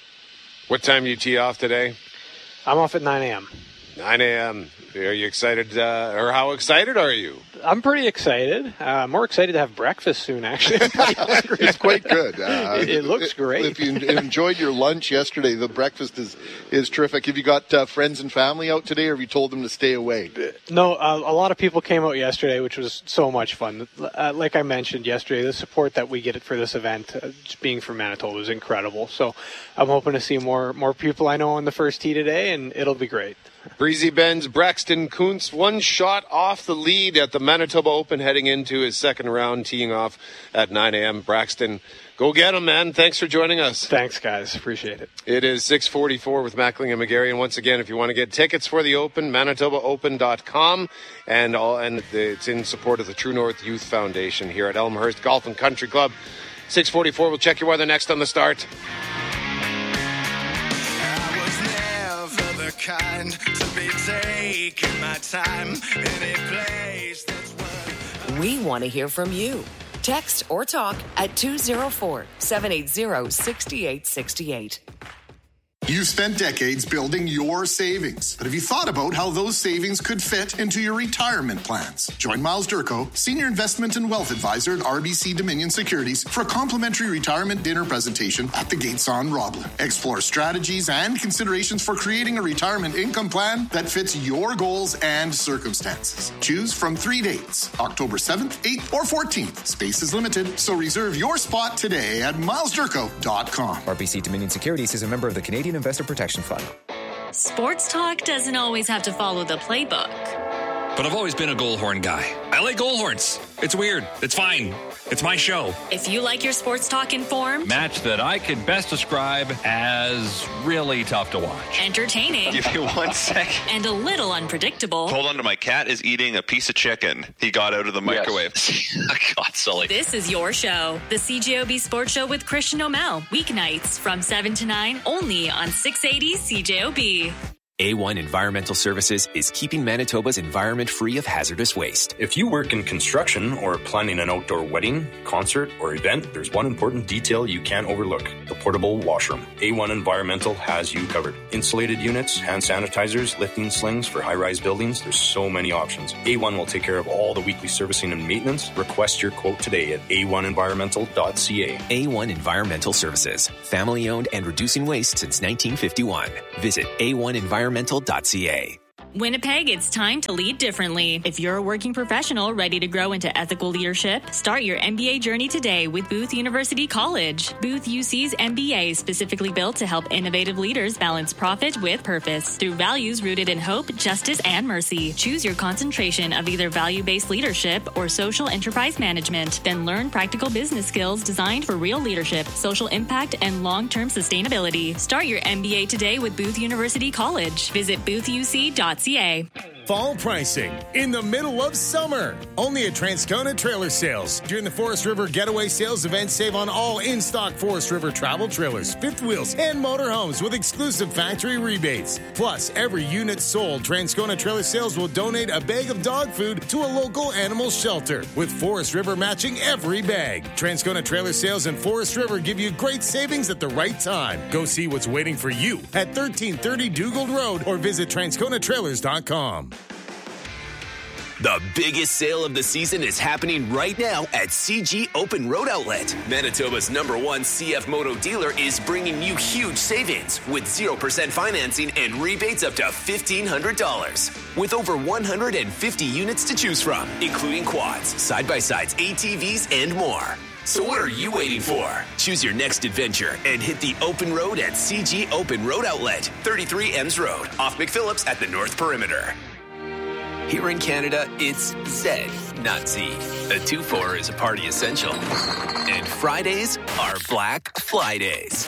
What time do you tee off today? I'm off at nine a.m. nine a.m. Are you excited, uh, or how excited are you? I'm pretty excited. Uh, more excited to have breakfast soon, actually. It's quite good. Uh, it, it looks great. If you enjoyed your lunch yesterday, the breakfast is, is terrific. Have you got uh, friends and family out today, or have you told them to stay away? No, uh, a lot of people came out yesterday, which was so much fun. Uh, like I mentioned yesterday, the support that we get for this event, uh, just being from Manitoba, is incredible. So I'm hoping to see more, more people I know on the first tee today, and it'll be great. Breezy Ben's Braxton Kuntz, one shot off the lead at the Manitoba Open, heading into his second round, teeing off at nine a.m. Braxton, go get him, man. Thanks for joining us. Thanks, guys. Appreciate it. It is six forty-four with Mackling and McGarry. And once again, if you want to get tickets for the Open, manitoba open dot com. And, all, and it's in support of the True North Youth Foundation here at Elmhurst Golf and Country Club. six forty-four, we'll check your weather next on The Start. Kind to be taking my time any place that's worth. We want to hear from you. Text or talk at two oh four, seven eight zero, six eight six eight. You've spent decades building your savings, but have you thought about how those savings could fit into your retirement plans? Join Miles Durko, Senior Investment and Wealth Advisor at R B C Dominion Securities, for a complimentary retirement dinner presentation at the Gates on Roblin. Explore strategies and considerations for creating a retirement income plan that fits your goals and circumstances. Choose from three dates, October seventh, eighth, or fourteenth. Space is limited, so reserve your spot today at miles durko dot com. R B C Dominion Securities is a member of the Canadian Investor Protection Fund. Sports talk doesn't always have to follow the playbook. but I've always been a Goalhorn guy. I like Goalhorns. It's weird. It's fine. It's my show. If you like your sports talk informed, match that I could best describe as really tough to watch. Entertaining. Give you one sec. And a little unpredictable. Hold on to my cat is eating a piece of chicken he got out of the microwave. Yes. God, Sully. This is your show. The C J O B Sports Show with Christian O'Mell. Weeknights from seven to nine only on six eighty C J O B. A one Environmental Services is keeping Manitoba's environment free of hazardous waste. If you work in construction or planning an outdoor wedding, concert, or event, there's one important detail you can't overlook: the portable washroom. A one Environmental has you covered. Insulated units, hand sanitizers, lifting slings for high-rise buildings. There's so many options. A one will take care of all the weekly servicing and maintenance. Request your quote today at a one environmental dot c a. A one Environmental Services, family-owned and reducing waste since nineteen fifty-one. Visit a one environmental dot c a. Winnipeg, it's time to lead differently. If you're a working professional ready to grow into ethical leadership, start your M B A journey today with Booth University College. Booth U C's M B A is specifically built to help innovative leaders balance profit with purpose through values rooted in hope, justice, and mercy. Choose your concentration of either value-based leadership or social enterprise management. Then learn practical business skills designed for real leadership, social impact, and long-term sustainability. Start your M B A today with Booth University College. Visit booth u c dot c a. Fall pricing in the middle of summer. Only at Transcona Trailer Sales. During the Forest River Getaway Sales event, save on all in-stock Forest River travel trailers, fifth wheels, and motorhomes with exclusive factory rebates. Plus, every unit sold, Transcona Trailer Sales will donate a bag of dog food to a local animal shelter, with Forest River matching every bag. Transcona Trailer Sales and Forest River give you great savings at the right time. Go see what's waiting for you at thirteen thirty Dugald Road or visit transcona trailers dot com. The biggest sale of the season is happening right now at C G Open Road Outlet. Manitoba's number one C F Moto dealer is bringing you huge savings with zero percent financing and rebates up to fifteen hundred dollars. With over one hundred fifty units to choose from, including quads, side-by-sides, A T Vs, and more. So what are you waiting for? Choose your next adventure and hit the open road at C G Open Road Outlet, thirty-three Ems Road, off McPhillips at the North Perimeter. Here in Canada, it's Z, not Z. A two four is a party essential. And Fridays are Black Fly Days.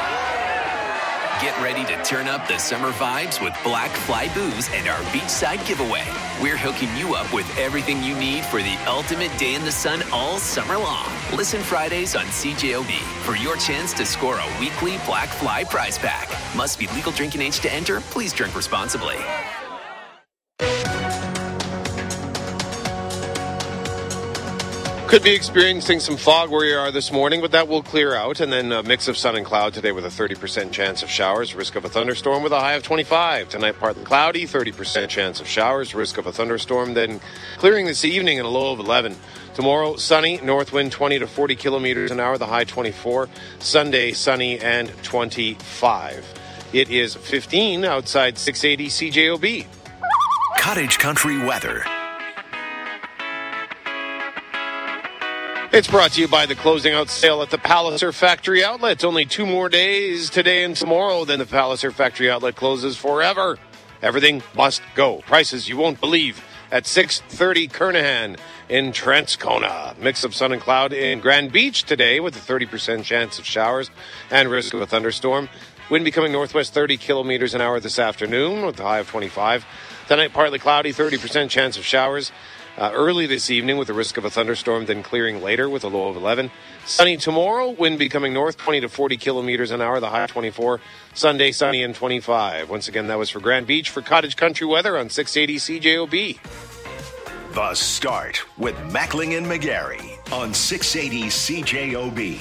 Get ready to turn up the summer vibes with Black Fly Booze and our beachside giveaway. We're hooking you up with everything you need for the ultimate day in the sun all summer long. Listen Fridays on C J O B for your chance to score a weekly Black Fly prize pack. Must be legal drinking age to enter. Please drink responsibly. Could be experiencing some fog where you are this morning, but that will clear out. And then a mix of sun and cloud today with a thirty percent chance of showers, risk of a thunderstorm with a high of twenty-five. Tonight, partly cloudy, thirty percent chance of showers, risk of a thunderstorm. Then clearing this evening and a low of eleven. Tomorrow, sunny, north wind twenty to forty kilometers an hour, the high twenty-four. Sunday, sunny and twenty-five. It is fifteen outside six eighty C J O B. Cottage Country weather. It's brought to you by the closing out sale at the Palliser Factory Outlet. Only two more days, today and tomorrow, then the Palliser Factory Outlet closes forever. Everything must go. Prices you won't believe at six thirty Kernahan in Transcona. Mix of sun and cloud in Grand Beach today with a thirty percent chance of showers and risk of a thunderstorm. Wind becoming northwest thirty kilometers an hour this afternoon with a high of twenty-five. Tonight, partly cloudy, thirty percent chance of showers. Uh, early this evening with the risk of a thunderstorm, then clearing later with a low of eleven. Sunny tomorrow, wind becoming north twenty to forty kilometers an hour, the high twenty-four. Sunday, sunny and twenty-five. Once again, that was for Grand Beach. For Cottage Country weather on six eighty C J O B. The Start with Mackling and McGarry on six eighty C J O B.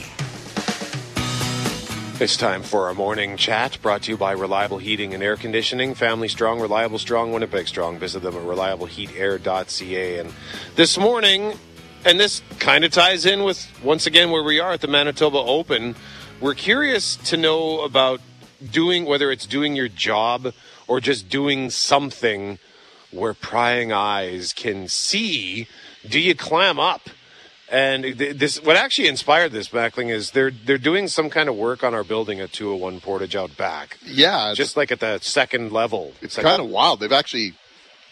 It's time for our morning chat, brought to you by Reliable Heating and Air Conditioning. Family strong, reliable strong, Winnipeg strong. Visit them at reliable heat air dot c a. And this morning, and this kind of ties in with, once again, where we are at the Manitoba Open, we're curious to know about doing, whether it's doing your job or just doing something where prying eyes can see. Do you clam up? And this, what actually inspired this, Mackling, is they're they're doing some kind of work on our building at two oh one Portage out back. Yeah. Just like at the second level. It's kind of wild. They've actually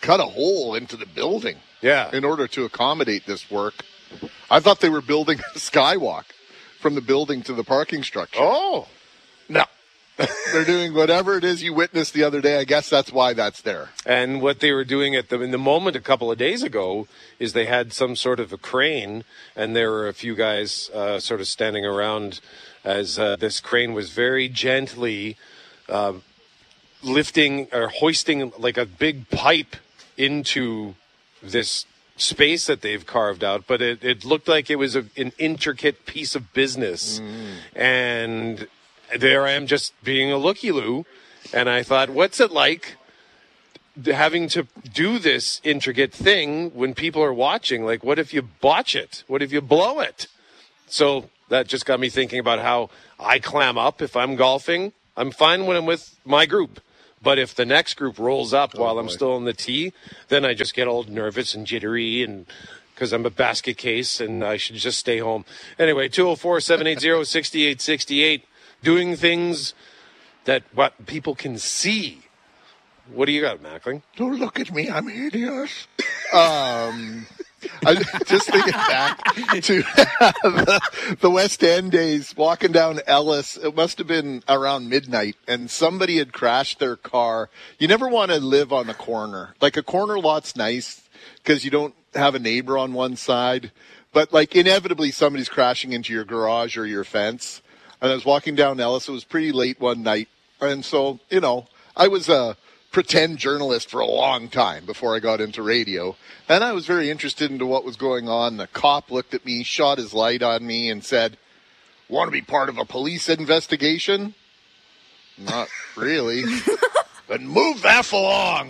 cut a hole into the building. Yeah. In order to accommodate this work. I thought they were building a skywalk from the building to the parking structure. Oh. No. They're doing whatever it is you witnessed the other day. I guess that's why that's there. And what they were doing at the in the moment a couple of days ago is they had some sort of a crane, and there were a few guys uh, sort of standing around as uh, this crane was very gently uh, lifting or hoisting like a big pipe into this space that they've carved out. But it, it looked like it was a, an intricate piece of business. Mm. And there I am just being a looky-loo, and I thought, what's it like having to do this intricate thing when people are watching? Like, what if you botch it? What if you blow it? So that just got me thinking about how I clam up if I'm golfing. I'm fine when I'm with my group. But if the next group rolls up oh, while boy. I'm still on the tee, then I just get all nervous and jittery and because I'm a basket case and I should just stay home. Anyway, two oh four, seven eight zero, six eight six eight. Doing things that what people can see. What do you got, Mackling? Don't look at me. I'm hideous. um, I just thinking back to the, the West End days, walking down Ellis. It must have been around midnight, and somebody had crashed their car. You never want to live on a corner. Like, a corner lot's nice because you don't have a neighbor on one side. But, like, inevitably somebody's crashing into your garage or your fence. And I was walking down Ellis. It was pretty late one night. And so, you know, I was a pretend journalist for a long time before I got into radio. And I was very interested into what was going on. The cop looked at me, shot his light on me, and said, "Want to be part of a police investigation?" Not really. Then move the F along.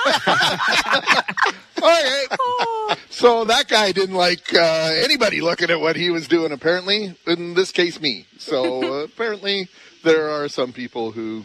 Okay. So that guy didn't like uh, anybody looking at what he was doing, apparently. In this case, me. So uh, apparently there are some people who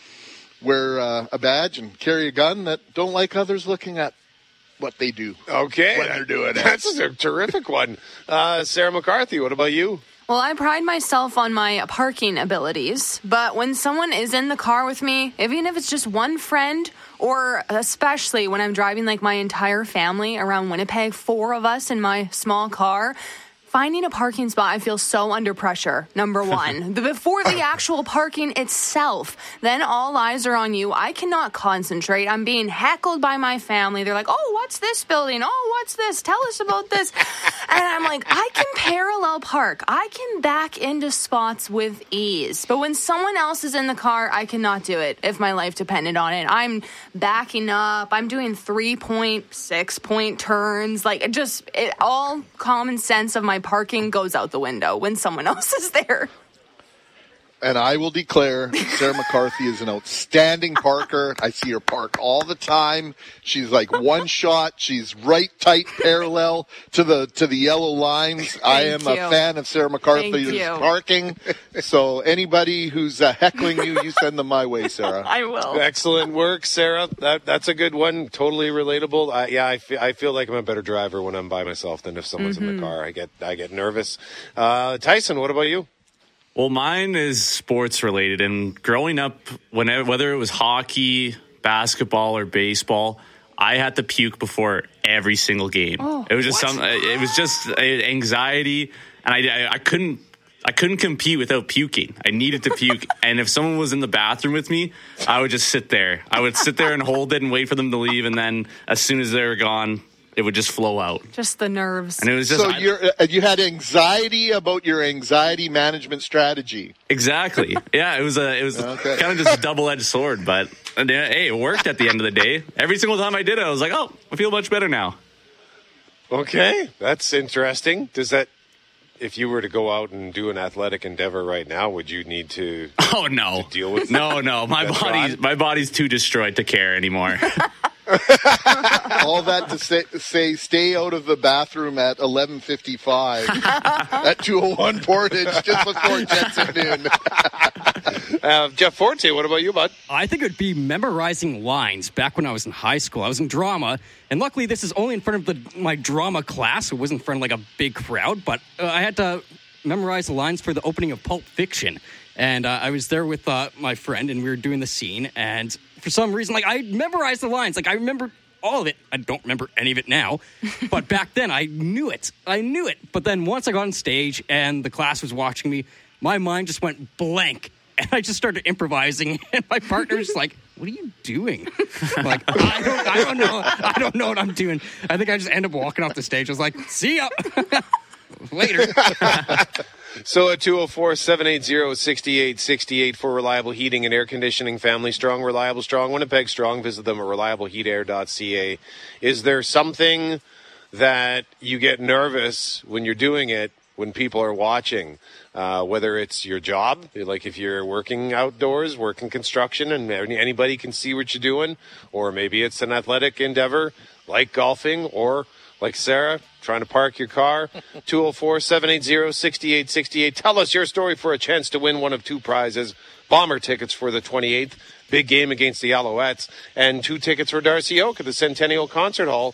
wear uh, a badge and carry a gun that don't like others looking at what they do. Okay. When they're doing it. That's a terrific one. Uh, Sarah McCarthy, what about you? Well, I pride myself on my parking abilities, but when someone is in the car with me, even if it's just one friend, or especially when I'm driving like my entire family around Winnipeg, four of us in my small car, finding a parking spot, I feel so under pressure, number one. Before the actual parking itself, then all eyes are on you. I cannot concentrate. I'm being heckled by my family. They're like, "Oh, what's this building? Oh, what's this? Tell us about this." And I'm like, I can parallel park. I can back into spots with ease. But when someone else is in the car, I cannot do it if my life depended on it. I'm backing up. I'm doing three point, six point turns. Like, it just, it all common sense of my parking goes out the window when someone else is there. And I will declare Sarah McCarthy is an outstanding parker. I see her park all the time. She's like one shot. She's right tight parallel to the to the yellow lines. Thank I am you. a fan of Sarah McCarthy's parking. So anybody who's uh, heckling you, you send them my way, Sarah. I will. Excellent work, Sarah. That that's a good one. Totally relatable. Uh, yeah, I feel, I feel like I'm a better driver when I'm by myself than if someone's mm-hmm. in the car. I get I get nervous. Uh, Tyson, what about you? Well, mine is sports related, and growing up, whenever, whether it was hockey, basketball, or baseball, I had to puke before every single game. Oh, it was just what? some. It was just anxiety, and I, I, I couldn't. I couldn't compete without puking. I needed to puke, and if someone was in the bathroom with me, I would just sit there. I would sit there and hold it and wait for them to leave, and then as soon as they were gone, it would just flow out. Just the nerves. And it was just so you're, uh, you had anxiety about your anxiety management strategy. Exactly. Yeah, it was a it was okay. kind of just a double-edged sword, but and, uh, hey, it worked at the end of the day. Every single time I did it, I was like, oh, I feel much better now. Okay, that's interesting. Does that, if you were to go out and do an athletic endeavor right now, would you need to? Oh no, to deal with no, no. My body's my body's too destroyed to care anymore. All that to say, say, stay out of the bathroom at eleven fifty-five at two oh one Portage just before Jets at noon. uh, Jeff Forte, what about you, bud? I think it would be memorizing lines. Back when I was in high school, I was in drama, and luckily this is only in front of the, my drama class. It wasn't in front of like a big crowd, but uh, I had to memorize the lines for the opening of Pulp Fiction. And uh, I was there with uh, my friend, and we were doing the scene, and for some reason, like, I memorized the lines. Like, I remember all of it. I don't remember any of it now. But back then, I knew it. I knew it. But then once I got on stage and the class was watching me, my mind just went blank. And I just started improvising. And my partner's like, what are you doing? I'm like, I don't, I don't know. I don't know what I'm doing. I think I just ended up walking off the stage. I was like, see ya. Later. So at two oh four, seven eight zero, six eight six eight for reliable heating and air conditioning, Family Strong, Reliable Strong, Winnipeg Strong. Visit them at reliable heat air dot c a. Is there something that you get nervous when you're doing it, when people are watching, uh, whether it's your job, like if you're working outdoors, working construction, and anybody can see what you're doing, or maybe it's an athletic endeavor like golfing, or like Sarah, trying to park your car? two oh four, seven eight zero, six eight six eight. Tell us your story for a chance to win one of two prizes. Bomber tickets for the twenty-eighth, big game against the Alouettes, and two tickets for Darcy Oak at the Centennial Concert Hall